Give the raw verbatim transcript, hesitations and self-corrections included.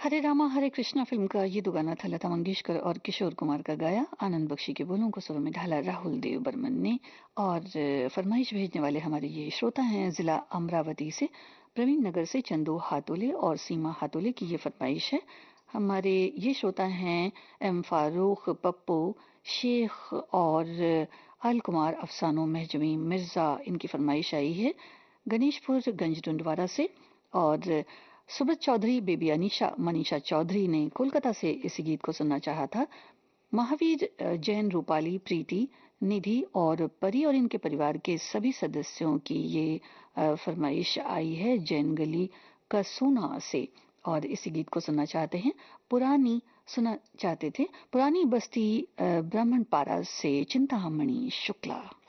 हरे रामा हरे Krishna film का ये दो गाना था लता मंगेशकर और किशोर कुमार का गाया। आनंद बख्शी के बोलों को सुरों में ढाला राहुल देव बर्मन ने। और अ, फरमाइश भेजने वाले हमारे ये श्रोता हैं जिला अमरावती से, प्रवीण नगर से चंदू हातोले और सीमा हातोले की ये फरमाइश है। हमारे ये श्रोता हैं एम फारूक, पप्पू शेख और अ, अल कुमार अफसानो महजमी मिर्जा, इनकी फरमाइश आई है गणेशपुर गंज डुंडवारा से। और सुब्रत चौधरी, बेबी अनीशा, मनीषा चौधरी ने कोलकाता से इसी गीत को सुनना चाहा था। महावीर, अ, जैन, रूपाली, प्रीति, निधि और परी और इनके परिवार के सभी सदस्यों की ये अ, फरमाइश आई है जैन गली कसूना से। और इसी गीत को सुनना चाहते हैं पुरानी सुना चाहते थे पुरानी बस्ती अ, ब्राह्मण पारा से चिंतामणि शुक्ला।